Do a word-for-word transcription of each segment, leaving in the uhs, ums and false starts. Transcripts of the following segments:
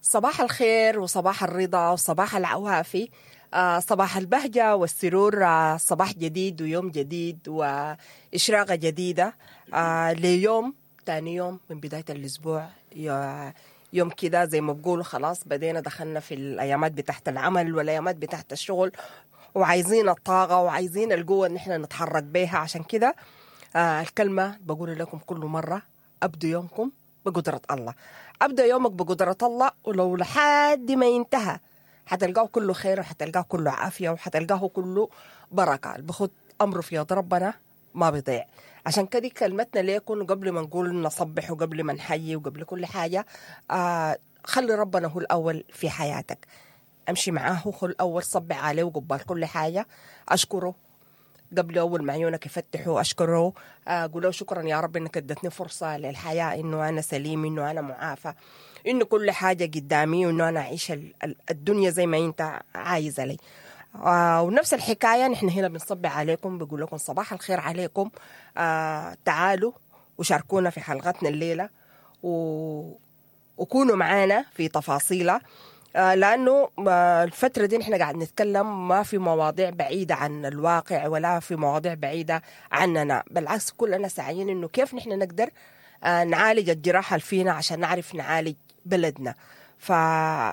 صباح الخير وصباح الرضا وصباح العوافي. آه صباح البهجة والسرور. آه صباح جديد ويوم جديد وإشراقة جديدة آه ليوم تاني يوم من بداية الأسبوع. يوم كده زي ما بقولوا خلاص بدينا دخلنا في الأيامات بتاعت العمل والأيامات بتاعت الشغل، وعايزين الطاقة وعايزين القوة إن احنا نتحرك بيها. عشان كده آه الكلمة بقول لكم كل مرة: أبدوا يومكم بقدرة الله. أبدأ يومك بقدرة الله، ولو لحد ما ينتهى حتلقاه كله خير وحتلقاه كله عافية وحتلقاه كله بركة. بخد أمره في يد ربنا ما بيضيع. عشان كده كلمتنا ليكن قبل ما نقول نصبح وقبل ما نحيي وقبل كل حاجة، آه خلي ربنا هو الأول في حياتك. أمشي معاه هو الأول، صبح عليه وقبل كل حاجة، أشكره قبل أول ما عيونك يفتحوا، أشكره، أقول له شكرا يا رب إنك ادتني فرصة للحياة، إنه أنا سليم، إنه أنا معافى، إنه كل حاجة قدامي، وإنه أنا أعيش الدنيا زي ما أنت عايزة لي. آه ونفس الحكاية نحن هنا بنصبح عليكم، بقول لكم صباح الخير عليكم. آه تعالوا وشاركونا في حلقتنا الليلة و... وكونوا معانا في تفاصيلها، لأنه الفترة دي نحن قاعد نتكلم ما في مواضيع بعيدة عن الواقع ولا في مواضيع بعيدة عننا، بالعكس كلنا سعيين إنه كيف نحن نقدر نعالج الجراحة اللي فينا عشان نعرف نعالج بلدنا. فطبعا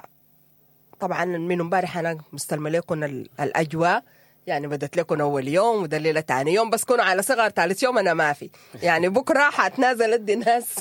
من امبارح أنا مستلمة لكم الأجواء، يعني بدت لكم أول يوم وده الليلة تاني يوم، بس كونوا على صغر ثالث يوم أنا ما في، يعني بكرة حتنازل أدي ناس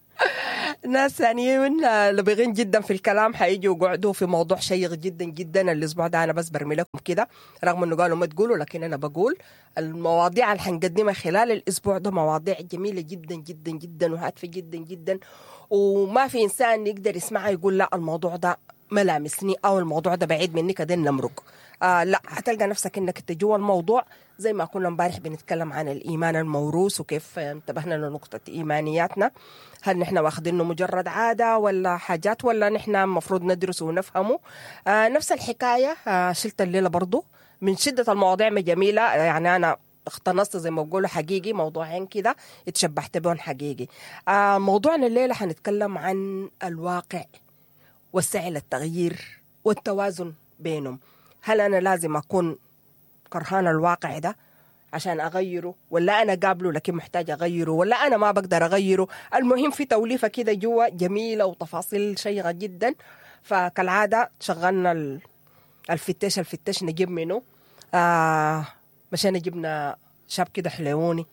ناس ثانيين لبغين جدا في الكلام حييجوا وقعدوا في موضوع شيق جدا جدا. الاسبوع ده انا بس برمي لكم كده، رغم انه قالوا ما تقولوا لكن انا بقول المواضيع اللي حنقدمها خلال الاسبوع ده مواضيع جميله جدا جدا جدا وهادفه جدا جدا، وما في انسان يقدر يسمعها يقول لا الموضوع ده ملامسني او الموضوع ده بعيد مني كده نمرق. آه لا، هتلقى نفسك انك انت جوا الموضوع. زي ما كنا امبارح بنتكلم عن الايمان الموروث وكيف انتبهنا لنقطه ايمانياتنا، هل نحن واخدينه مجرد عاده ولا حاجات ولا نحن المفروض ندرسه ونفهمه. آه نفس الحكايه. آه شلت الليله برضو من شده المواضيع ما جميله، يعني انا اختنصت زي ما بقولوا حقيقي موضوعين كده اتشبهت بهم حقيقي. آه موضوعنا الليله حنتكلم عن الواقع والسعي للتغيير والتوازن بينهم. هل أنا لازم أكون كرهان الواقع ده عشان أغيره، ولا أنا قابله لكن محتاج أغيره، ولا أنا ما بقدر أغيره؟ المهم في توليفة كده جوا جميلة وتفاصيل شيقة جدا. فكالعادة شغلنا الفتش الفتش نجيب منه. آه مشان جبنا شاب كده حليوني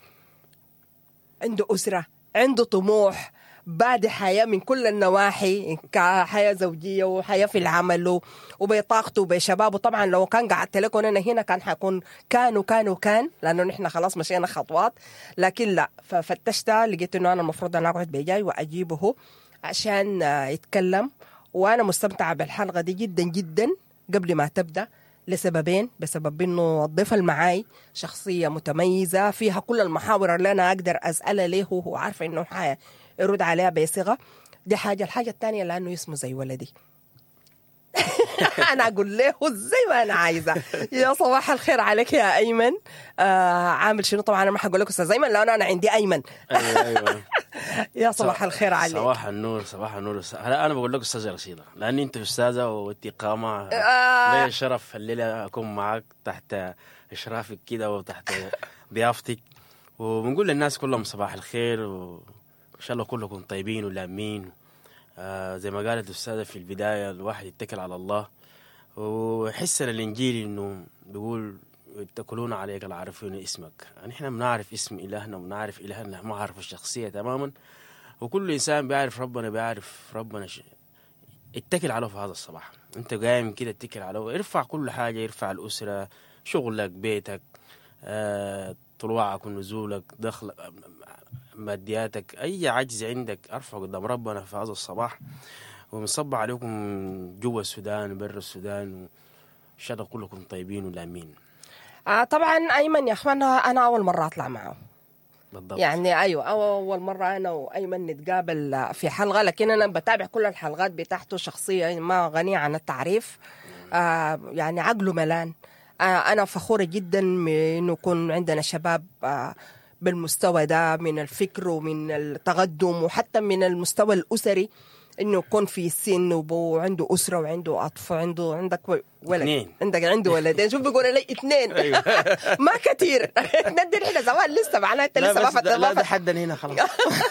عنده أسرة، عنده طموح، بادي حياة من كل النواحي، كحياة زوجية وحياة في العمل وبطاقته وبشبابه. طبعا لو كان قعدت لكم أنا هنا كان حيكون كان وكان وكان، لأنه نحن خلاص مشينا خطوات، لكن لا، ففتشت لقيت أنه أنا المفروض أن أقعد بجاي وأجيبه عشان يتكلم. وأنا مستمتعة بالحلقة دي جدا جدا قبل ما تبدأ لسببين: بسبب انه الضيفه المعاي شخصيه متميزه فيها كل المحاور اللي انا اقدر اسالها له وهو عارفه انه يرد عليها بصيغه دي حاجه. الحاجه الثانيه لانه اسمه زي ولدي انا اقول له زي ما انا عايزه. يا صباح الخير عليك يا ايمن. آه عامل شنو؟ طبعا انا ما حقول لك استاذ ايمن لانه انا عندي ايمن. ايوه ايوه يا صباح الخير عليك. صباح النور صباح النور. هلا انا بقول لك استاذه رشيده لاني انت استاذه وانت قامه. آه. لي شرف الليله اكون معك تحت اشرافك كده وتحت ضيافتك، وبنقول للناس كلهم صباح الخير وان شاء الله كلكم طيبين ولامين. آه زي ما قالت الاستاذه في البدايه الواحد يتكل على الله وحسنا الانجيل انه بيقول يتكلون عليك العارفين اسمك. يعني احنا بنعرف اسم الهنا وبنعرف الهنا، ما عارف الشخصيه تماما، وكل انسان بيعرف ربنا بيعرف ربنا ش... اتكل عليه في هذا الصباح. انت قايم كده اتكل عليه، ارفع كل حاجه، يرفع الاسره، شغلك، بيتك، آه، طلوعك ونزولك، دخلك، مادياتك، اي عجز عندك ارفع قدام ربنا في هذا الصباح. وبنصب عليكم جوا السودان وبر السودان، وان شاء الله كلكم طيبين ولامين. آه طبعا ايمن يا اخوانا انا اول مره اطلع معه بالضبط. يعني ايوه اول مره انا وايمن نتقابل في حلقه، لكن انا بتابع كل الحلقات بتاعته. شخصيه ما غنيه عن التعريف. آه يعني عقله ملان. آه انا فخوره جدا انه يكون عندنا شباب آه بالمستوى ده من الفكر ومن التقدم وحتى من المستوى الاسري انه يكون في سن وعنده اسره وعنده اطفال، عنده عندك ولد اثنين. عندك عنده ولدين. شوف بيقول لي اثنين. أيوة. ما كثير. اثنين دي احنا زمان لسه معناها انت لا لسه ما بس ده- لا ده فتحت. حدا هنا خلاص.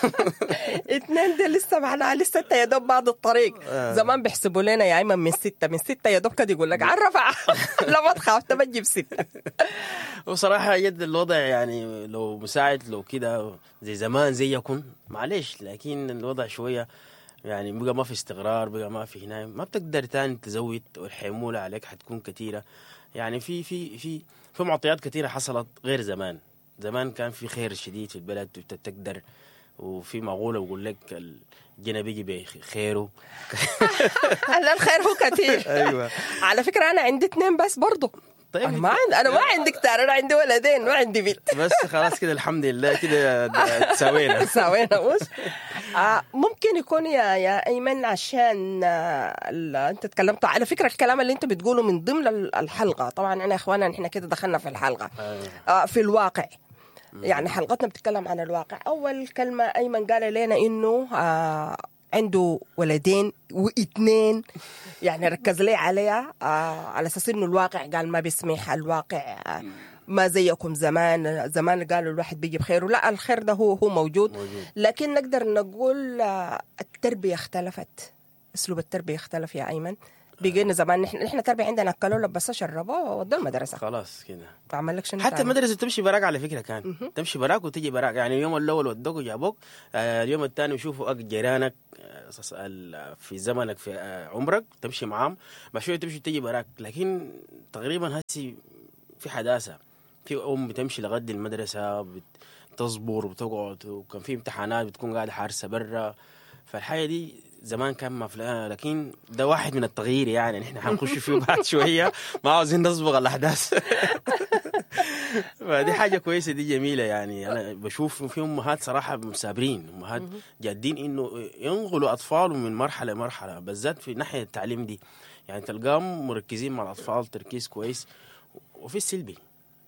اثنين دي لسه معناها لسه انت يا دوب بعد الطريق. زمان بيحسبوا لنا يا ايمن من ستة من ستة يا دوب كده يقول لك عرفها. لا ما تخاف تبى تجيب ستة. وصراحة يد الوضع يعني لو مساعد لو كده زي زمان زي يكون معلش، لكن الوضع شوية يعني بقى ما في استقرار، بقى ما في هنا، ما بتقدر تاني تزود، والحمولة عليك حتكون كثيرة. يعني في في في في معطيات كثيرة حصلت غير زمان. زمان كان في خير شديد في البلد وتقدر، وفي مقولة بقول لك الجنة بيجي بخيره. هلا الخير هو كثير. ايوه. على فكرة أنا عندي اثنين بس برضو. طيب أنا ما عندي أنا ما عندي كتار، أنا عندي ولدين ما عندي بنت. بس خلاص كده الحمد لله كده ده- تساوينا. سوينا وش آه ممكن يكون يا يا ايمن عشان آه ال- انت تكلمت على فكره الكلام اللي انت بتقوله من ضمن ال- الحلقه. طبعا انا يا اخوانا احنا كده دخلنا في الحلقه آه في الواقع. يعني حلقتنا بتتكلم عن الواقع. اول كلمه ايمن قال لنا انه آه عنده ولدين واثنين، يعني ركز لي عليها آه على اساس انه الواقع قال ما بيسمح. الواقع آه ما زيكم زمان. زمان قالوا الواحد بيجي بخير، لا الخير ده هو هو موجود, موجود. لكن نقدر نقول آه التربيه اختلفت، اسلوب التربيه اختلف يا ايمن. بيجينا زمان نحن نحن تربيه عندنا اكلوا لبسوا شربوا ودوا المدرسه خلاص كده. تعمل لك شنو حتى تاني؟ المدرسة تمشي براك على فكرة، كان تمشي براك وتجي براك. يعني اليوم الأول ودوك وجابوك، آه اليوم الثاني يشوفوا أك جيرانك آه في زمنك في آه عمرك تمشي معاهم، بعد شوية تمشي تجي براك. لكن تقريبا هسي في حداثة، في أم بتمشي لغد المدرسة بتصبر وبتقعد، وكان في امتحانات بتكون قاعدة حارسة برا. فالحاجة دي زمان كان ما فلان، لكن ده واحد من التغيير يعني نحن حنخش فيه بعد شوية، ما عاوزين نصبغ الأحداث. فدي حاجة كويسة، دي جميلة. يعني أنا بشوف في أمهات صراحة مسابرين، أمهات جادين إنه ينقلوا أطفالهم من مرحلة لمرحلة، بالذات في ناحية التعليم دي. يعني تلقاهم مركزين مع الأطفال تركيز كويس، وفي السلبي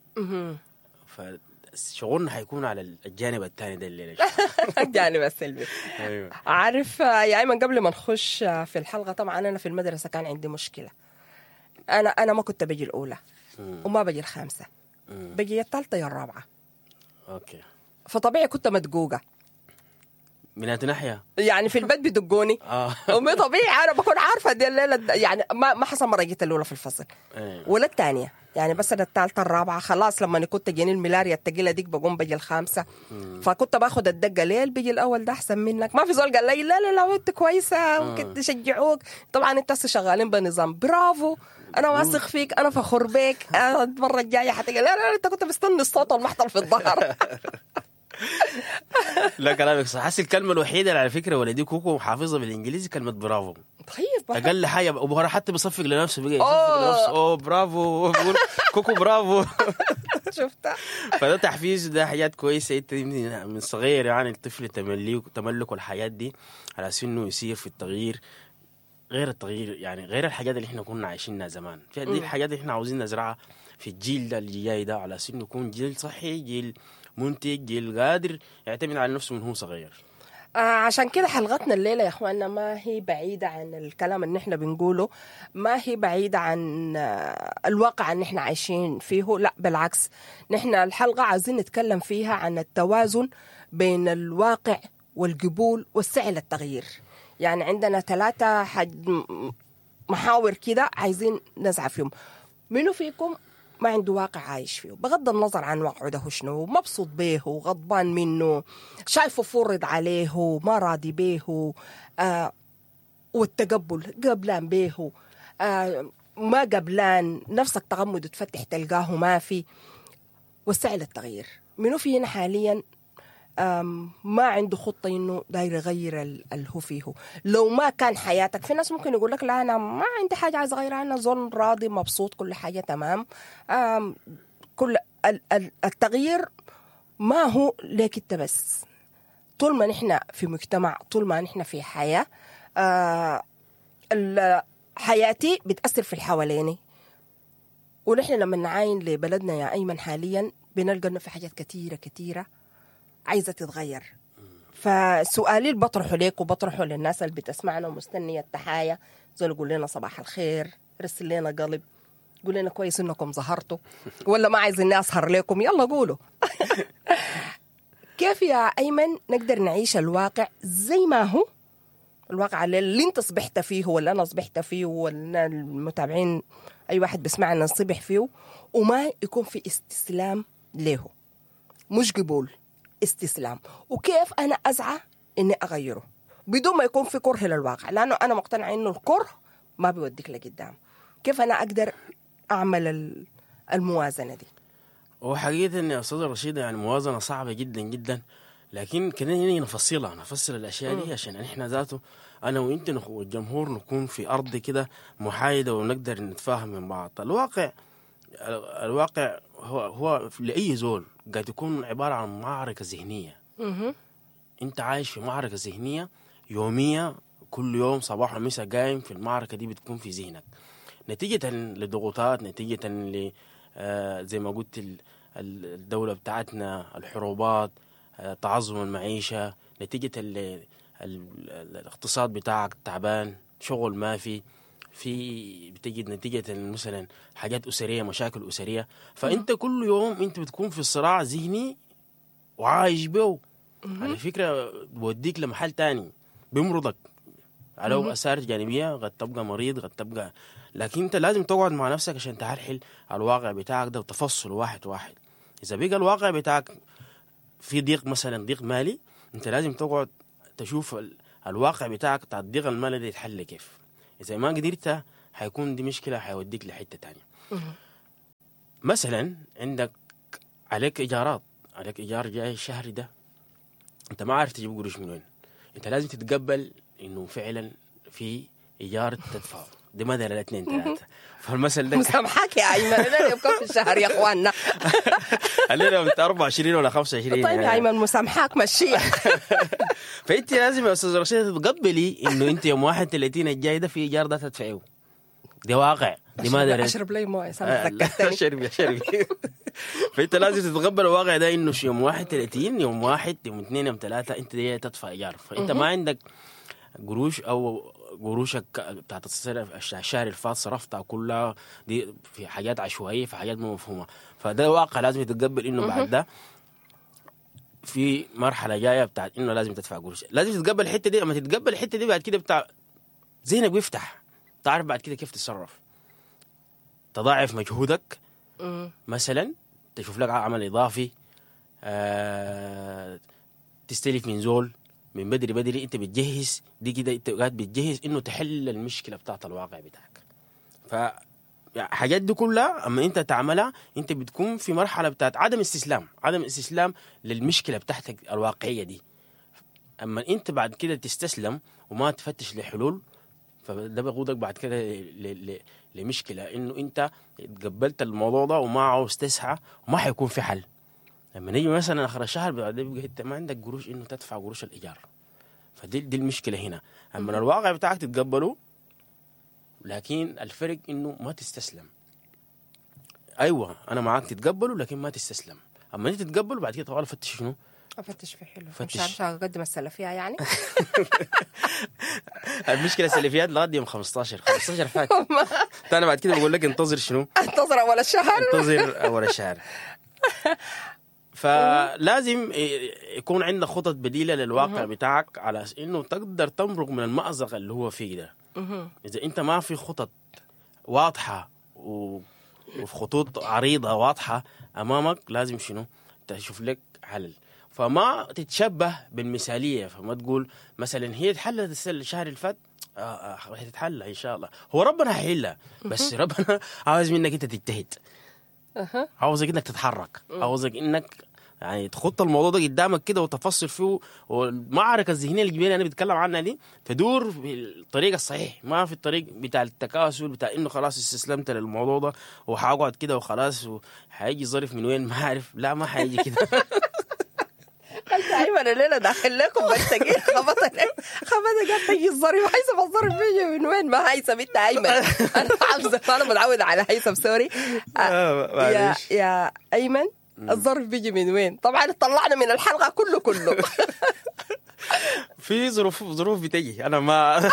فشغلنا حيكون على الجانب الثاني ده الليلة. الجانب السلبي. أيوة. عارف يا ايمن قبل ما نخش في الحلقه، طبعا انا في المدرسه كان عندي مشكله. انا انا ما كنت بجي الاولى وما بجي الخامسه، بجي الثالثه يا الرابعه. اوكي. فطبيعي كنت مدقوقه من هذه ناحية يعني في البيت بدقوني. اه ومن طبيعي انا بكون عارفه دي الليله د- يعني ما ما حصل مره جيت الاولى في الفصل أيوة. ولا الثانيه، يعني بس انا الثالثه الرابعه خلاص. لما كنت جاني الملاريا الثقيله ديك بقوم بجي الخامسه. فكنت باخذ الدقه ليه اللي بيجي الاول ده احسن منك. ما في زول قال لي لا لا لا انت كويسه ممكن تشجعوك. طبعا انت هسه شغالين بنظام برافو، انا واثق فيك، انا فخور بك، أنا المره الجايه حتقول لا لا انت كنت مستني الصوت والمحطل في الظهر. لا كلامك صح. حاسس الكلمة الوحيدة اللي على فكرة ولدي كوكو حافظها بالإنجليزي كلمة برافو. طيب أقل حاجة، وبهر حتى بصفق لنفسه، بقى يصفق أوه. لنفسه أوه برافو، بقول كوكو برافو. شفتها. فده تحفيز، ده حاجات كويسة. أنت من صغير يعني الطفل تملك تملك الحياة دي على أساس إنه يسير في التغيير، غير التغيير يعني غير الحاجات اللي إحنا كنا عايشينها زمان. في دي الحاجات اللي إحنا عاوزين نزرعها في الجيل ده اللي جاي ده، على أساس إنه يكون جيل صحي، جيل منتج، جيل قادر يعتمد على نفسه من هو صغير. آه عشان كده حلقتنا الليلة يا أخواننا ما هي بعيدة عن الكلام اللي نحن بنقوله، ما هي بعيدة عن آه الواقع اللي نحن عايشين فيه. لا بالعكس، نحن الحلقة عايزين نتكلم فيها عن التوازن بين الواقع والقبول والسعي للتغيير. يعني عندنا ثلاثة حج محاور كده عايزين نزعى فيهم. منو فيكم ما عنده واقع عايش فيه بغض النظر عن واقعه ده شنو، مبسوط به وغضبان منه، شايفه فرض عليه ما راضي به، آه والتقبل قبلان به، آه ما قبلان نفسك تغمض وتفتح تلقاه ما في، والسعي للتغيير. منو فينا حاليا ما عنده خطة إنه داير يغير اللي هو فيه؟ لو ما كان حياتك، في ناس ممكن يقول لك لا أنا ما عندي حاجة عايز أغيرها، أنا زول راضي مبسوط كل حاجة تمام. كل التغيير ما هو ليك أنت بس. طول ما نحن في مجتمع، طول ما نحن في حياة، حياتي بتأثر في الحواليني. ونحن لما نعاين لبلدنا يا أيمن حاليا بنلقى إنه في حاجات كتيرة كتيرة عايزة تتغير فسؤالي اللي بطرحه ليك وبطرحه للناس اللي بتسمعنا ومستنية التحايا، زول يقول لنا صباح الخير، رسل لنا قلب، قول لنا كويس انكم ظهرتوا، ولا ما عايزيني اسهر لكم، يلا قولوا. كيف يا ايمن نقدر نعيش الواقع زي ما هو، الواقع اللي انت صبحت فيه ولا انا صبحت فيه ولا المتابعين اي واحد بيسمعنا نصبح فيه، وما يكون في استسلام له، مش قبول، استسلام. وكيف انا اسعى اني اغيره بدون ما يكون في كره للواقع، لانه انا مقتنعه انه الكره ما بيوديك لقدام. كيف انا اقدر اعمل الموازنه دي؟ هو حقيقة يا أستاذ رشيد يعني موازنة صعبة جدا جدا، لكن كنا نفصلها نفصل الأشياء دي عشان إحنا ذاته أنا وإنت والجمهور نكون في أرض كده محايدة ونقدر نتفاهم من بعض. الواقع الواقع هو هو لأي زول قاعد يكون عبارة عن معركة ذهنية. أنت عايش في معركة ذهنية يومية، كل يوم صباح ومساء قايم في المعركة دي، بتكون في ذهنك نتيجة لضغوطات، نتيجة ل آه زي ما قلت الدولة بتاعتنا، الحروبات، آه تعظم المعيشة، نتيجة ال ال الاقتصاد بتاعك تعبان، شغل ما في في بتجد نتيجة مثلا حاجات أسرية، مشاكل أسرية. فأنت كل يوم أنت بتكون في صراع ذهني وعايش به، على فكرة بوديك لمحل تاني بيمرضك على أثار جانبية، قد تبقى مريض، قد تبقى، لكن أنت لازم تقعد مع نفسك عشان تحلل الواقع بتاعك ده وتفصل واحد واحد. إذا بقى الواقع بتاعك في ضيق، مثلا ضيق مالي، أنت لازم تقعد تشوف الواقع بتاعك بتاع الضيق المالي ده يتحل كيف. إذا ما قدرت حيكون دي مشكلة، حيوديك لحتة تانية. مثلا عندك عليك إيجارات، عليك إيجار جاي الشهر ده، أنت ما عارف تجيب قروش من وين، أنت لازم تتقبل إنه فعلا في إيجار تدفعه، دي ما دار الاثنين ثلاثة. فالمثل ده مسامحك يا أيمن، أنا يبقى في الشهر يا أخواننا. علينا من أربعة وعشرين ولا خمسة وعشرين. طيب يا أيمن مسامحك مشيها. فأنت لازم يا أستاذ رشيد تتقبلي إنه أنت يوم واحد وثلاثين الجاي ده في إيجار ده تدفعيه، دي واقع، دي ما دار. أشرب لي مويه سامح ذكرتني. شربي شربي. فأنت لازم تتقبل الواقع ده، إنه يوم واحد وثلاثين، يوم واحد، يوم اثنين، يوم ثلاثة أنت جاي تدفع إيجار، فأنت ما عندك قروش أو قروشك بتاعت الشهر الفات صرفتها كلها دي في حاجات عشوائية، في حاجات مو مفهومة. فده واقع لازم تتقبل إنه بعد ده في مرحلة جاية بتاعت إنه لازم تدفع قروش، لازم تتقبل الحتة دي. أما تتقبل الحتة دي بعد كده بتاع ذهنك بيفتح، تعرف بعد كده كيف تتصرف، تضاعف مجهودك. مثلا تشوف لك عمل إضافي، أه تستلف من زول من بدري بدري، انت بتجهز دي كده، انت قاعد بتجهز انه تحل المشكله بتاعت الواقع بتاعك. ف يعني حاجات دي كلها اما انت تعملها انت بتكون في مرحله بتاعت عدم استسلام، عدم استسلام للمشكله بتاعتك الواقعيه دي. اما انت بعد كده تستسلم وما تفتش لحلول، فده بيقودك بعد كده ل... ل... لمشكله انه انت تقبلت الموضوع ده وما عاوز تسعى وما حيكون في حل. لما نيجي مثلا اخر الشهر بيبقى انت ما عندك قروش انه تدفع قروش الايجار، فدي دي المشكله هنا. اما الواقع بتاعك تتقبله، لكن الفرق انه ما تستسلم. ايوه انا معاك تتقبله لكن ما تستسلم. اما انت تتقبله بعد كده طوال فتش شنو؟ افتش في حلو، مش عارفه اقدم السلفيه يعني. المشكله السلفيات لغايه يوم خمستاشر خمستاشر فات. انا بعد كده بقول لك انتظر شنو؟ انتظر اول الشهر. انتظر اول الشهر. فلازم يكون عندك خطط بديلة للواقع بتاعك على انه تقدر تمرق من المأزق اللي هو فيه ده. اذا انت ما في خطط واضحة وفي خطوط عريضة واضحة امامك، لازم شنو تشوف لك حل. فما تتشبه بالمثالية، فما تقول مثلا هي اتحلت الشهر اللي فات، آه آه هتتحل ان شاء الله، هو ربنا هيحلها، بس ربنا عاوز منك انت تجتهد، عاوزك انك تتحرك، عاوزك انك يعني تخط الموضوع ده قدامك كده وتفصل فيه. والمعركه الذهنيه اللي انا بتكلم عنها دي تدور بالطريقه الصحيح، ما في الطريق بتاع التكاسل بتاع انه خلاص استسلمت للموضوع ده وحاقعد كده وخلاص وحيجي ظرف من وين ما عارف. لا ما حيجي كده. انت ايمن الليله داخل لكم بلتقي خبط خبط قاعد تجي الظرف، هيثم الظرف بيجي من وين؟ ما هيثم انت ايمن. انا حافظه، انا متعود على هيثم سوري. يا يا ايمن الظرف بيجي من وين؟ طبعا طلعنا من الحلقه كله كله. في ظروف ظروف بتجي انا ما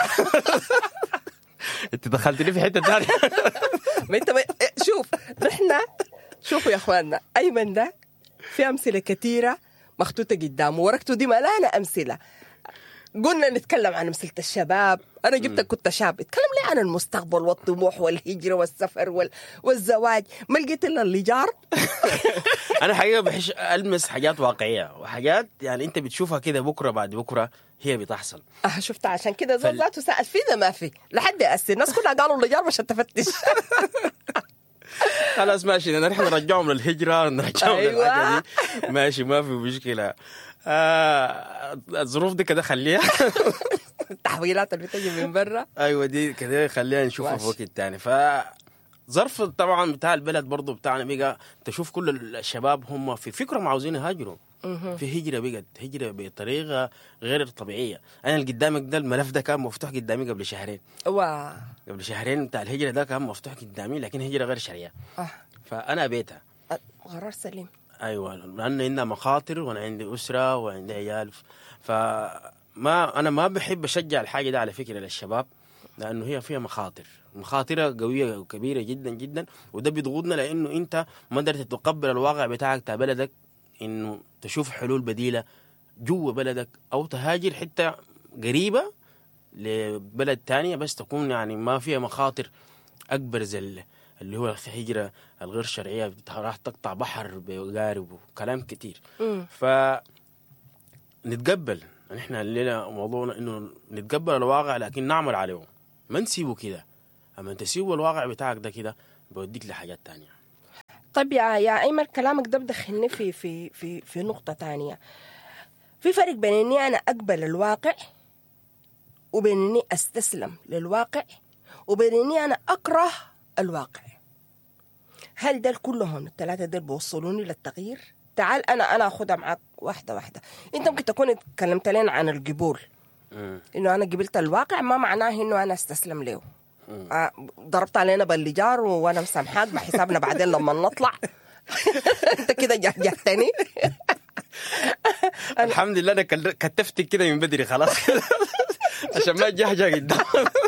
انت دخلتني في حته ثانيه. ما انت ب- شوف نحن، شوفوا يا اخواننا، ايمن ده في امثله كثيره مخطوطه قدامه، ورقته دي ملانه امثله. قلنا نتكلم عن امثله الشباب، انا جبتك كنت شاب، اتكلم لي عن المستقبل والطموح والهجره والسفر وال... والزواج، ما لقيت الا اللي جار. انا حقيقه بحش المس حاجات واقعيه وحاجات يعني انت بتشوفها كده بكره بعد بكره هي بتحصل. اه شفت، عشان كده زول فال- ذاته سأل في ده ما في لحد هسه الناس كلها قالوا اللي جار مش تفتش. خلاص ماشي، نحن نرجعهم للهجره، نرجعهم أيوة. للحاجه دي ماشي، ما في مشكله. آه الظروف دي كده خليها. التحويلات اللي بتجي من برا. ايوه دي كده خلينا نشوفها ماشي. في وقت تاني. ف ظرف طبعا بتاع البلد برضو بتاعنا بقى تشوف كل الشباب هم في فكرهم عاوزين يهاجروا، في هجرة بقت هجرة بطريقة غير طبيعية. أنا اللي قدامك ده الملف ده كان مفتوح قدامي قبل شهرين، وا قبل شهرين بتاع الهجرة ده كان مفتوح قدامي، لكن هجرة غير شرعية. آه. فأنا أبيتها. آه، قرار سليم. أيوة، لأن عندنا مخاطر وأنا عندي أسرة وعندي عيال. فما أنا ما بحب أشجع الحاجة ده على فكرة للشباب، لأنه هي فيها مخاطر، مخاطرة قوية وكبيرة جدا جدا، وده بيضغطنا لأنه أنت ما قدرت تتقبل الواقع بتاعك تاع بلدك، إنه تشوف حلول بديلة جوا بلدك أو تهاجر حتى قريبة لبلد تانية بس تكون يعني ما فيها مخاطر أكبر زي ال- اللي هو الهجرة الغير شرعية، راح تقطع بحر بقارب وكلام كتير. ف نتقبل نحن الليلة موضوعنا إنه نتقبل الواقع لكن نعمل عليه، ما نسيبه كده. أما أنت تسيبه الواقع بتاعك ده كده بيوديك لحاجات تانية. طيب يا يا ايمن، كلامك ده بدخلني في في في في نقطه تانية. في فرق بين اني انا اقبل الواقع وبين اني استسلم للواقع وبين اني انا اكره الواقع. هل ده كلهم الثلاثه دول بيوصلوني للتغيير؟ تعال انا انا اخدها معك واحده واحده. انت ممكن تكون اتكلمت لنا عن القبول، مم. انه انا قبلت الواقع ما معناه انه انا استسلم له. آه، ضربت علينا باللجار وانا مسامحاك بحسابنا بعدين لما نطلع. انت كده جهجهتني. الحمد لله أنا كل- كتفتك كده من بدري خلاص. عشان ما تجهجه قدام.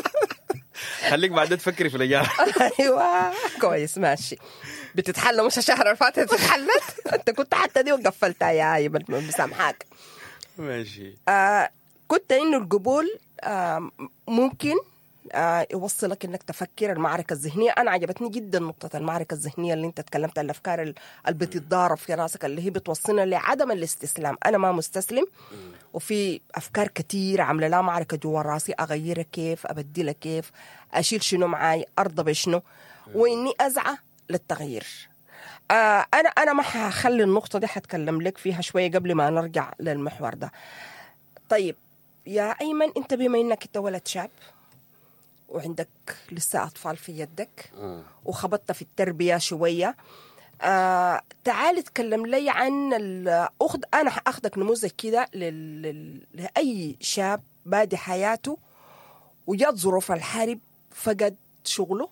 خليك بعدين تفكري في الإجابة. ايوه كويس ماشي. بتتحلى مش الشهر اللي فات اتحلت. انت كنت حتى دي وقفلتها يا ايمن مسامحاك. ماشي. آه كنت انه القبول آه ممكن آه يوصلك انك تفكر المعركه الذهنيه. انا عجبتني جدا نقطه المعركه الذهنيه اللي انت تكلمت عن الافكار اللي بتتضارب في راسك، اللي هي بتوصلنا لعدم الاستسلام. انا ما مستسلم، وفي افكار كتير عامله لا معركه جوا راسي، اغيرها كيف، ابدلها كيف، اشيل شنو معاي، ارضى بشنو، واني اسعى للتغيير. آه انا انا ما حخلي النقطه دي، حتكلم لك فيها شويه قبل ما نرجع للمحور ده. طيب يا ايمن، انت بما انك انت ولد شاب وعندك لسه أطفال في يدك وخبطت في التربية شوية، آه تعال تكلم لي عن الأخذ. أنا أخذك نموذج كده لل... لل- لأي شاب بادي حياته وجات ظروف الحرب، فقد شغله،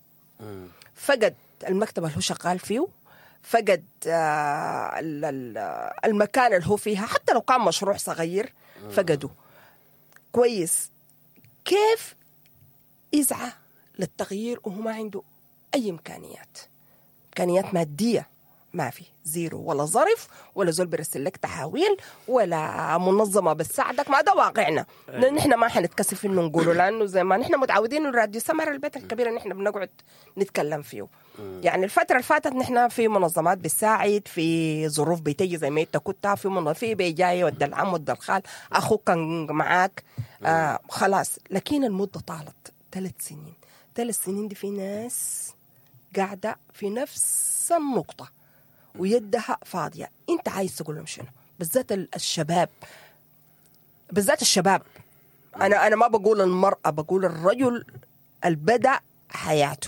فقد المكتب اللي هو شغال فيه، فقد آه ال- ال- المكان اللي هو فيها، حتى لو كان مشروع صغير فقده. كويس، كيف يسعى للتغيير وهو ما عنده أي إمكانيات؟ إمكانيات مادية ما في، زيرو، ولا ظرف، ولا زول بيرسل لك تحاويل، ولا منظمة بتساعدك. ما ده واقعنا، لأن نحن ما حنتكسف إنه نقوله، لأنه زي ما نحن متعودين الراديو سمر البيت الكبير اللي نحن بنقعد نتكلم فيه. يعني الفترة اللي فاتت نحن في منظمات بتساعد، في ظروف بتجي زي ما انت كنت في منظمة، في بيجاي ود العم ود الخال، أخوك كان معاك، آه خلاص. لكن المدة طالت ثلاث سنين. ثلاث سنين دي في ناس قاعدة في نفس النقطة ويدها فاضية. انت عايز تقول لهم شنو؟ بالذات الشباب، بالذات الشباب. انا انا ما بقول المرأة، بقول الرجل اللي بدأ حياته.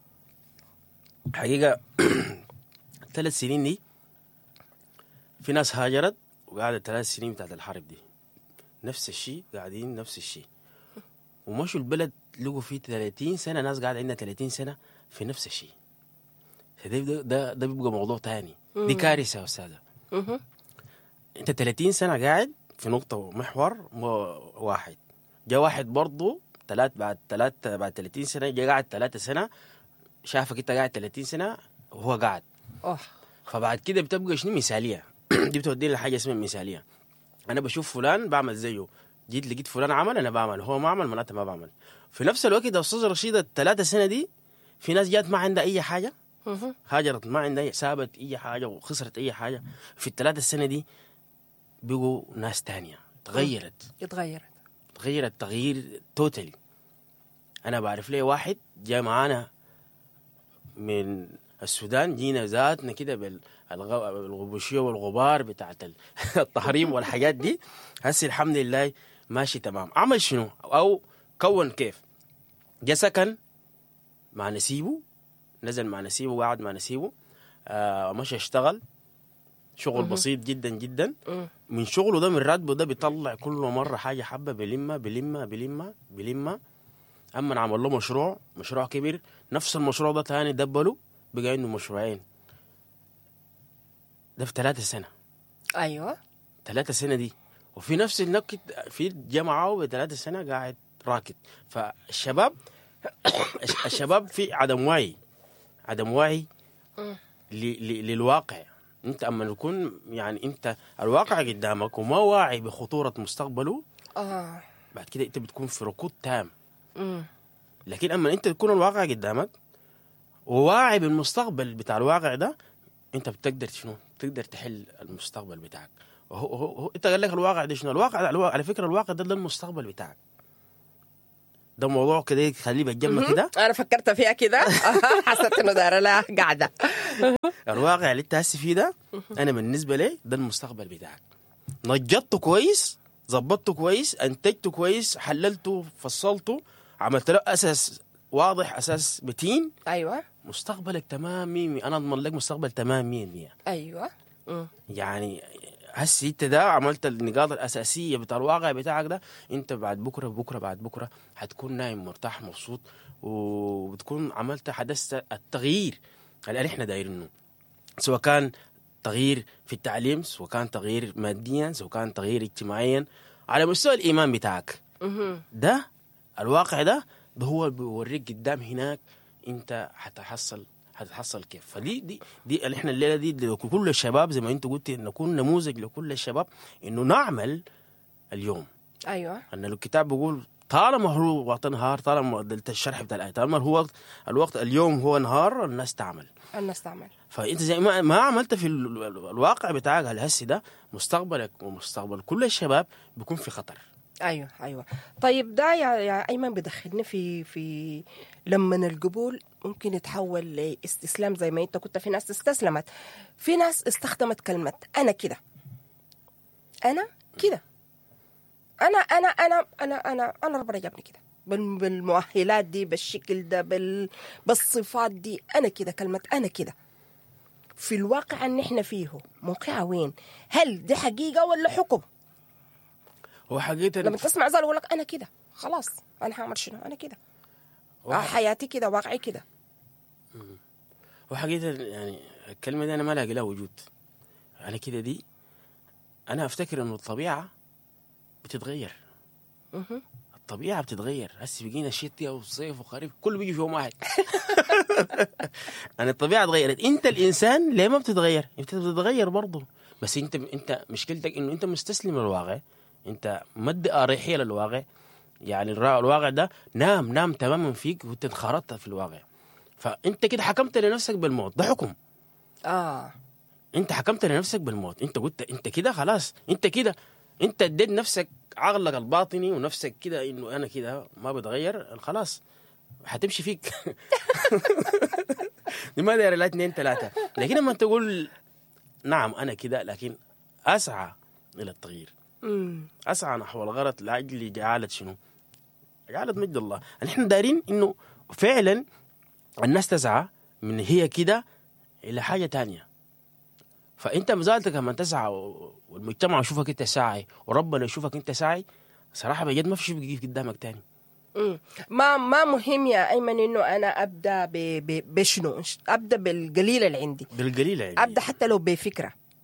حقيقة ثلاث سنين دي في ناس هاجرت وقعدت ثلاث سنين بتاعت الحرب دي نفس الشيء، قاعدين نفس الشيء، ومشوا البلد لقوا فيه ثلاثين سنة ناس قاعدة عندنا ثلاثين سنة في نفس الشيء. ده ده ده بيبقى موضوع تاني. دي كارثة يا أستاذة. انت ثلاثين سنة قاعد في نقطة محور واحد، جاء واحد برضو تلات بعد تلات بعد ثلاثين سنة، جاء قاعد ثلاثة سنة، شافك انت قاعد ثلاثين سنة وهو قاعد. أوه. فبعد كده بتبقى شنو مثالية. دي بتوديني لحاجة اسمها مثالية. أنا بشوف فلان بعمل زيه، جيت لقيت فلان عمل أنا بعمل، هو ما عمل معناته ما بعمل. في نفس الوقت يا أستاذ رشيد الثلاثة سنة دي في ناس جات ما عندها أي حاجة، هاجرت ما عندها سابت أي حاجة وخسرت أي حاجة، في الثلاثة سنة دي بقوا ناس تانية، تغيرت اتغيرت تغيرت تغيير توتالي. أنا بعرف ليه واحد جاء معانا من السودان، جينا ذاتنا كده بالغبوشية والغبار بتاعت التحريم والحاجات دي، هسي الحمد لله ماشي تمام. عمل شنو أو كون كيف؟ جا سكن مع نسيبه، نزل مع نسيبه وقعد مع نسيبه، آه مشى اشتغل شغل بسيط جدا جدا. من شغله ده من راتبه ده بيطلع كل مرة حاجة حبة بلمة بلمة بلمة بلمة. أما عمل له مشروع مشروع كبير، نفس المشروع ده تاني دبله بقى عنده مشروعين، ده في ثلاثة سنة. أيوة ثلاثة سنة دي، وفي نفس النكت في جامعة بثلاثة سنة قاعد راكد. فالشباب الشباب في عدم وعي، عدم وعي للواقع. انت اما نكون يعني انت الواقع قدامك وما واعي بخطورة مستقبله، آه. بعد كده انت بتكون في ركود تام. مم. لكن اما انت تكون الواقع قدامك وواعي بالمستقبل بتاع الواقع ده، انت بتقدر شنو تقدر تحل المستقبل بتاعك. وهو هو هو انت قال لك الواقع ده شنو؟ الواقع الواقع على فكرة الواقع ده, ده المستقبل بتاعك. ده موضوع كده خليه بتجمع كده. انا فكرت فيها كده حسيت انه دايره لها قاعده. الواقع اللي انت هسي فيه ده انا بالنسبه لي ده المستقبل بتاعك. نجطته كويس، ظبطته كويس، انتجته كويس، حللته، فصلته، عملت له اساس واضح، اساس متين. ايوه مستقبلك تمام مية. انا اضمن لك مستقبل تمام مية مية. ايوه. مم. يعني هسي انت ده عملت النقاط الاساسيه بتاع الواقع بتاعك ده، انت بعد بكره بكره بعد بكره هتكون نايم مرتاح مبسوط، وبتكون عملت حدثت التغيير اللي احنا دايرينه، سواء كان تغيير في التعليم، سواء كان تغيير ماديا، سواء كان تغيير اجتماعيا، على مستوى الايمان بتاعك. ده الواقع ده ده هو اللي بيوريك قدام هناك انت هتحصل هتتحصل كيف. فدي دي دي اللي احنا الليله دي لكل الشباب زي ما انت قلت، نكون نموذج لكل الشباب انه نعمل اليوم. ايوه. ان الكتاب بيقول طالما هو وقت نهار، طالما الشرح بتاع الايه، طالما هو وقت الوقت اليوم هو نهار، الناس تعمل الناس تعمل. فانت زي ما ما عملت في الواقع بتاعك الهسي ده، مستقبلك ومستقبل كل الشباب بيكون في خطر. ايوه ايوه. طيب ده يا يا ايمن بدخلني في في لما القبول ممكن يتحول لاستسلام، زي ما انت كنت في ناس استسلمت، في ناس استخدمت كلمه انا كده، انا كده، انا انا انا انا انا انا ربنا جابني كده بالمؤهلات دي، بالشكل ده، بال بالصفات دي، انا كده. كلمه انا كده في الواقع ان احنا فيه موقعها وين؟ هل دي حقيقه ولا حكم؟ هو حقيقة لما تسمع زول يقول لك انا كده خلاص انا هعمل شنو؟ انا كده حياتي كده، واقعي كده. هو حقيقة يعني الكلمة دي انا ما لاقي لها وجود. انا كده دي انا افتكر انه الطبيعة بتتغير. الطبيعة بتتغير. هسي بقينا شتاء وصيف وخريف كله بيجي في يوم واحد. أنا الطبيعة اتغيرت، انت الانسان ليه ما بتتغير؟ انت بتتغير برضه، بس انت انت مشكلتك انه انت مستسلم للواقع، انت مدي اريحية للواقع. يعني الواقع ده نام نام تماما فيك وانت انخرطت في الواقع، فانت كده حكمت لنفسك بالموت. ده حكم. اه انت حكمت لنفسك بالموت، انت قلت انت كده خلاص، انت كده انت اديت نفسك عقلك الباطني ونفسك كده انه انا كده ما بتغير، خلاص هتمشي فيك. لما داير لا اثنين ثلاثة. لكن لما تقول نعم انا كده، لكن اسعى الى التغيير، اسعى نحو الغرض لاجل جعالة شنو؟ جعالة مجد الله. نحن دايرين انه فعلا الناس تسعى من هي كده الى حاجة تانية. فانت مزالتك لما تسعى والمجتمع يشوفك انت ساعي وربنا يشوفك انت ساعي، صراحه بجد ما في شيء بيجي قدامك تاني. مم. ما ما مهم يا ايمن انه انا ابدا ب... ب... بشنو؟ ابدا بالقليل اللي عندي، بالقليل اللي عندي، ابدا حتى لو بفكره.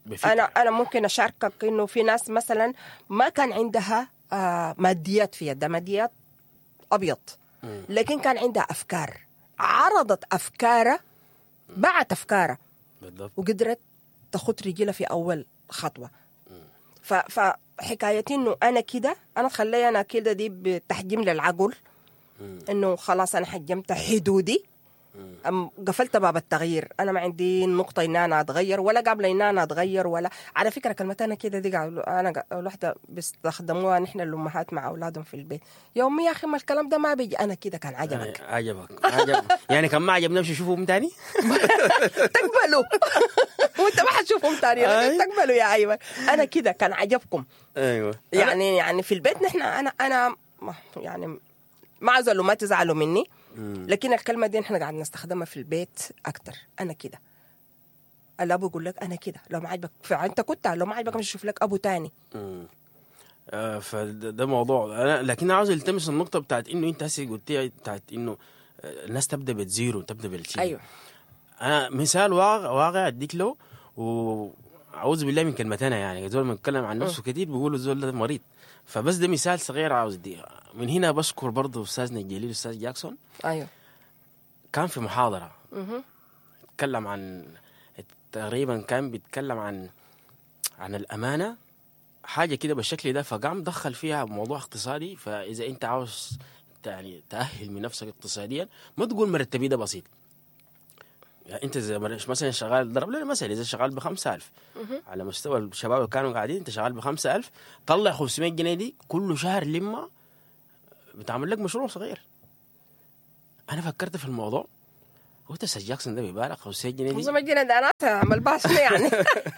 بفكرة. انا انا ممكن اشاركك انه في ناس مثلا ما كان عندها آه ماديات في يدها، ماديات ابيض، لكن كان عندها افكار، عرضت افكارها، باعت افكارها بالضبط. وقدرت تخط رجلها في اول خطوه. ف فحكايتي انه انا كده، انا تخلي انا كده دي بتحجيم للعقل، انه خلاص انا حجمت حدودي، أم قفلت باب التغيير. انا ما عندي نقطه ان انا اتغير ولا قابله ان انا اتغير. ولا على فكره كلمه انا كده دي قاعد- انا قا- الوحده بيستخدموها نحن الامهات مع اولادهم في البيت يوميا. يا اخي ما الكلام ده ما بيجي، انا كده كان عجبك يعني عجبك عجب يعني كان ما عجب نمشي شوفهم تاني. تقبلوا وانت ما حتشوفهم تاني، أي. تقبلوا يا ايمن. انا كده كان عجبكم. ايوه يعني يعني في البيت نحن انا انا ما- يعني ما عزلوا ما تزعلوا مني، لكن الكلمه دي نحن قاعد نستخدمها في البيت اكتر. انا كده. الاب يقول لك انا كده، لو ما عجبك فانت كنت، لو ما عجبك مش اشوف لك ابو تاني. آه فده ده موضوع انا، لكن عاوز التمس النقطه بتاعت انه انت هسه قلتي بتاعت انه آه، الناس تبدا بتزيرو تبدا بالشيء. ايوه. انا مثال واقع واقع اديك له، واعوذ بالله من كلمتنا، يعني زول ما يتكلم عن نفسه كثير بيقولوا الزول ده مريض. فبس ده مثال صغير عاوز دي من هنا. بشكر برضه استاذنا الجليل استاذ جاكسون. ايوه. كان في محاضره اها. اتكلم عن، تقريبا كان بيتكلم عن عن الامانه، حاجه كده بالشكل ده، فقام دخل فيها موضوع اقتصادي. فاذا انت عاوز يعني تاهل من نفسك اقتصاديا، ما تقول مرتبي ده بسيط. يعني انت زي مثلا شغال، ضرب لنا مثلا اذا شغال بخمسة ألف على مستوى الشباب اللي كانوا قاعدين، انت شغال بخمسة ألف، طلع خمسمية جنيه دي كل شهر لما بتعمل لك مشروع صغير. انا فكرت في الموضوع، قلت استاذ جاكسون ده بيبالغ، خمسمية جنيه دي خمسمية جنيه ده انا اعمل بها شنو يعني؟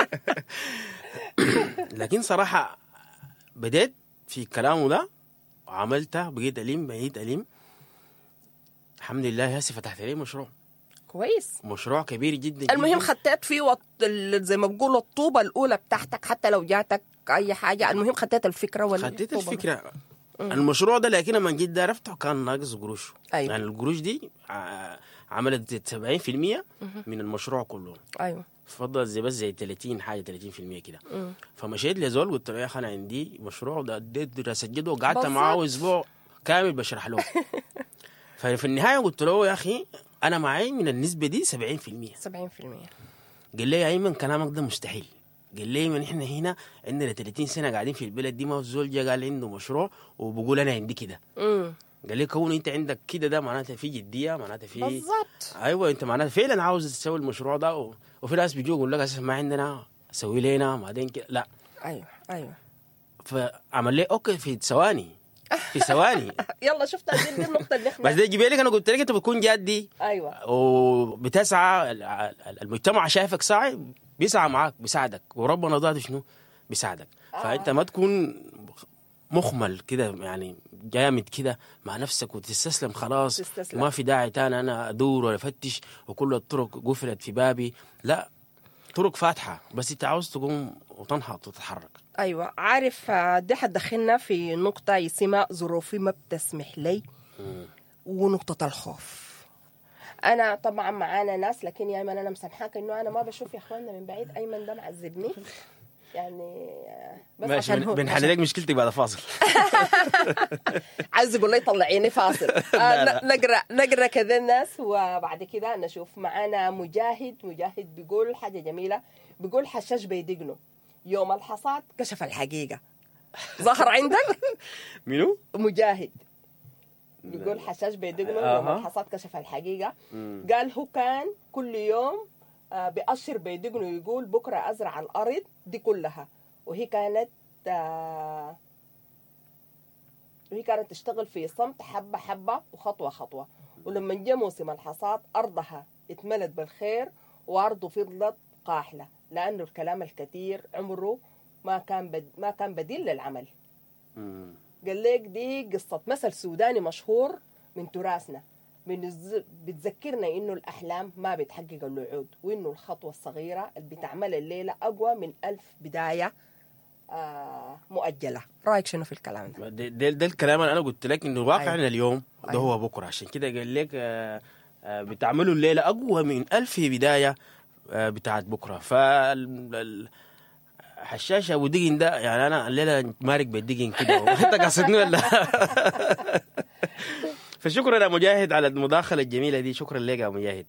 لكن صراحه بديت في كلامه ده وعملتها، بقيت أليم بقيت أليم. الحمد لله هسه فتحت لي مشروع كويس. مشروع كبير جدا المهم جدا. خطيت فيه وط... ال- زي ما بقولوا الطوبه الاولى بتاعتك، حتى لو جاتك اي حاجه المهم خطيت الفكره ولا خديت الفكره المشروع ده، لكن لما جيت ده عرفته كان ناقص قروش. أيوة. يعني القروش دي ع- عملت سبعين في المية من المشروع كله. ايوه. فضل زي بس زي ثلاثين حاجه ثلاثين في المية كده. فمشيت لزول قلت له يا اخي انا عندي مشروع ده، اديت دراسه جدوى وقعدت بالظبط. معاه اسبوع كامل بشرح له. ففي النهايه قلت له يا اخي انا معي من النسبه دي سبعين في المية. سبعين في المية. قال لي يا ايمن كلامك ده مستحيل. قال لي من احنا هنا عندنا ثلاثين سنه قاعدين في البلد دي، ما في زول جا قال عنده مشروع وبقول انا عندي كده. امم قال لي كون انت عندك كده ده معناته في جديه، معناته في بالظبط. ايوه انت معناته فعلا عاوز تسوي المشروع ده. و... وفي ناس بيجوا يقول لك اساسا ما عندنا، سوي لنا بعدين كده. لا، ايوه. ايوه. فعمل لي اوكي في ثواني في ثواني. يلا شفت دي دي النقطه اللي احنا بس ده جيبي لك، انا قلت لك انت بتكون جادي ايوه. وبتسعى، ال- ال- المجتمع شايفك ساعي بيسعى معاك بيساعدك، وربنا ذاته شنو بيساعدك. آه. فانت ما تكون مخمل كده يعني جامد كده مع نفسك وتستسلم خلاص. تستسلم. ما في داعي تاني انا ادور ولا افتش وكل الطرق قفلت في بابي. لا، طرق فاتحه، بس انت عاوز تقوم وتنهض وتتحرك. ايوه. عارف آه، دي حتدخلنا في نقطه اسمها ظروفي ما بتسمح لي ونقطه الخوف. انا طبعا معانا ناس، لكن يا ايمن انا مسامحاك انه انا ما بشوف يا اخواننا من بعيد. ايمن ده معذبني يعني آه، بس ماشي، عشان هو بنحل لك مشكلتك بعد فاصل. عايز يقول لي طلعيني فاصل. آه لا، لا. ن- نقرا نقرا كذا الناس وبعد كده نشوف. معانا مجاهد. مجاهد بيقول حاجه جميله، بيقول حشاش بيدقنه يوم الحصاد كشف الحقيقه. ظهر عندك؟ منو؟ مجاهد بيقول حشاش بيدقنه يوم أها. الحصاد كشف الحقيقه. قال هو كان كل يوم آه، بأشر بيدقنه يقول بكره ازرع الارض دي كلها، وهي كانت آه، وهي كانت تشتغل في صمت حبة حبة وخطوة خطوة. ولما جاء موسم الحصاد أرضها اتملت بالخير وأرضه فضلت قاحلة، لأنه الكلام الكثير عمره ما كان بد... ما كان بديل للعمل. مم. قال لك دي قصة مثل سوداني مشهور من تراثنا، بنز- بتذكرنا إنه الأحلام ما بتحقق الوعود، وإنه الخطوة الصغيرة اللي بتعمل الليلة أقوى من ألف بداية آه مؤجلة. رأيك شنو في الكلام ده؟ ده, ده, ده الكلام اللي انا قلت لك انه واقعنا أيوة. اليوم ده أيوة. هو بكره. عشان كده قال لك آه، آه، بتعملوا الليله اقوى من ألف بدايه آه، بتاعت بكره. فال ال- حشاش ابو دقن ده يعني انا الليله مارق بالدقن كده انت قاصدني ولا؟ فشكرا يا مجاهد على المداخله الجميله دي، شكرا لك يا مجاهد.